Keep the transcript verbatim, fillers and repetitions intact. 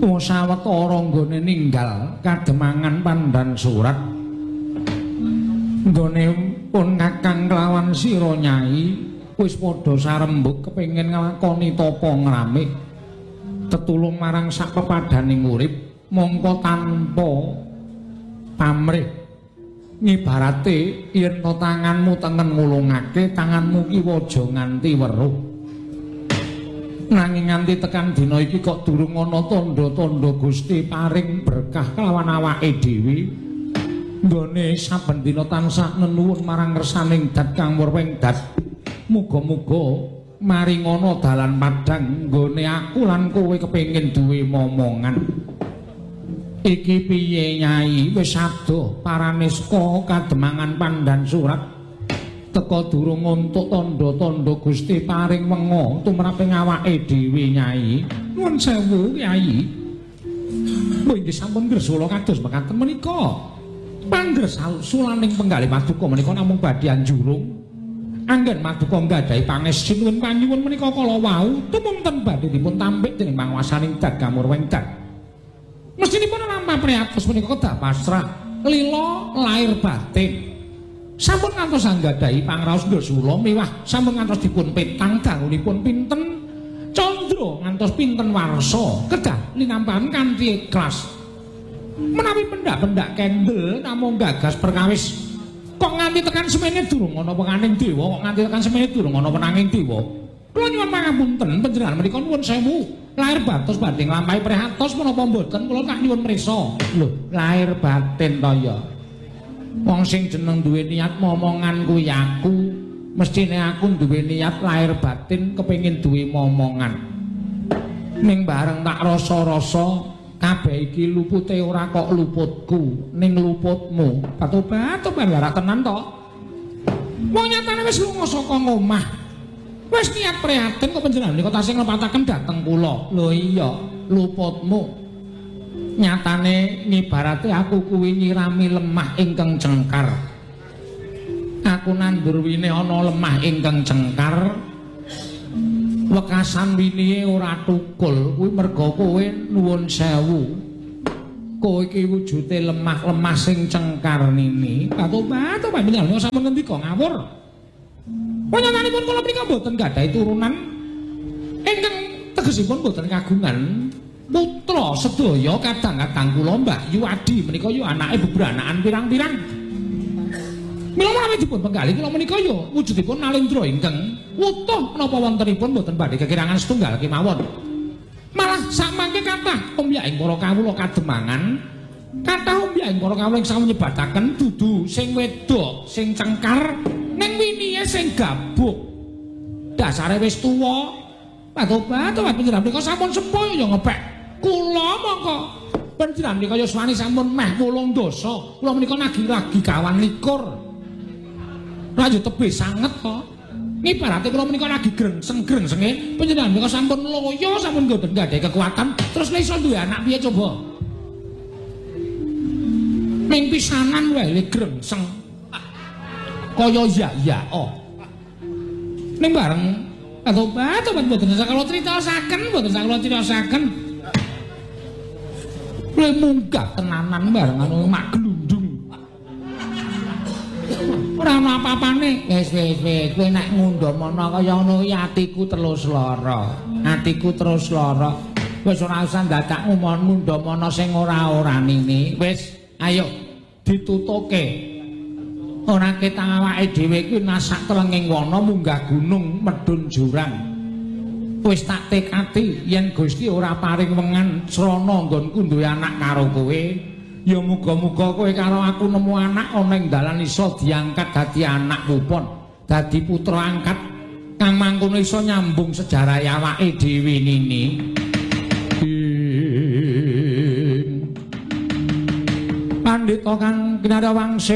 Sawetara nggone ninggal Kademangan Pandan Surat nggone pun Kakang kelawan sira Nyai wis padha sarembug kepengin nglakoni tapa ngramik tetulung marang sak pepadaning urip mongko tanpa pamrih ngibarate yen to tanganmu tengen ngulungake tanganmu ki waja nganti weruh nanging nganti tekan dina iki kok durung ana tandha-tandha Gusti paring berkah kelawan awake dhewe nggone saben dina tansah nenuwun marang ngersaning dat kang murweng dat muga-muga maringono dalan padhang nggone aku lan kowe kepengin duwe momongan iki piye Nyai wis adoh paraneska Kademangan Pandan Surat teka durung entuk tandha-tandha Gusti paring wenga tumraping awake dhewe Nyai nuwun sewu Kyai kowe inggih sampun gresula kados mekaten menika panggresulaning penggalih paduka menika namung badhe anjurung anggen paduka nggadahi pangesthi nuwun panyuwun menika kala wau tumunten badhe dipun tampik dening panguwasaning dat kamurweng dat mestinipun nampa priatos menika kedah pasrah lila lair batin sampun ngantos anggadahi pangraos Gresula miwah sampun ngantos dipun petang dangunipun pinten candra ngantos pinten warsa kedah linampahan kanthi ikhlas menawi pendak-pendak kendel namung gagas perkawis kok nganti tekan semene durung ana wenganing dewa kok nganti tekan semene durung ana wenanging dewa kula nyuwun pangapunten panjenengan menika nuwun sewu lahir batos badhe nglampahi prihatos menapa mboten kula tak nyuwun prisa lho lahir batin to ya wong sing jeneng duwe niat momongan kuwi aku mestine aku duwe niat lahir batin kepengin duwe momongan ning bareng tak rasa-rasa kabeh iki lupute ora kok luputku ning luputmu patobat-tobat ora tenan to wong nyatane wis lunga saka omah wis niat prihatin kok panjenengan nika tasih nglepataken dhateng kula lho iya luputmu nyatane ngibarate aku kuwi nyirami lemah ingkang cengkar aku nandur wine ana lemah ingkang cengkar wekasan winihe ora tukul kuwi merga kowe nuwun sewu kowe iki wujude lemah-lemah sing cengkar nini patobat to panjenengan sampun ngendika ngawur panjenenganipun kula menika boten gadhahi turunan ingkang tegesipun boten kagungan putra sedaya kadang-kadang kula Mbah Yuwadi menika yo anake bebranakan pirang-pirang mila menawi dipun penggalih kula menika yo wujudipun Nalendra ingkang wutuh menapa wontenipun boten badhe kekirangan setunggal kemawon malah samangke kathah pembyaing para kawula Kademangan kathah pembyaing para kawula ingkang nyebataken dudu sing wedok sing cengkar ning winihe sing gabuk dasare wis tuwa patobat to panjenengan menika sampun sepuh yo ngepek kula mongko panjenengan menika yo swani sampun meh wolung dasa kula menika nagi-lagi kawan likur lanjut tebih sanget kok ngibarate kula menika lagi grengseng-grengsenge panjenengan menika sampun loyo sampun mboten gadhahi kekuatan terus lha iso duwe anak piye coba ming pisanan wae le grengseng kaya ya-ya oh ning bareng atobat obat mboten sakala critosaken mboten sakala critosaken le munggah tenanan bareng anu mak glundung ora ana apa-apane wis wis wis kowe nek ngundhamana kaya ngono iki atiku terus lara atiku terus lara wis ora usah dadak ngundhamana sing ora-ora nini wis ayo ditutuke ora ketang awake dhewe iki nasak telenging wana munggah gunung medhun jurang wis tak tekati yen Gusti ora paring wengan srana nggonku duwe anak karo kowe ya muga-muga kowe karo aku nemu anak ana ing dalan iso diangkat dadi anak pupon dadi putra angkat kang mangkono iso nyambung sejarah awake dhewe nini Pandhita kang kinarya wangsit